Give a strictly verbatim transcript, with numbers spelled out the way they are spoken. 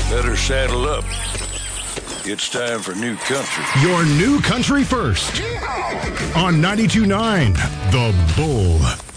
Better saddle up. It's time for New Country. Your New Country first. On ninety-two point nine The Bull.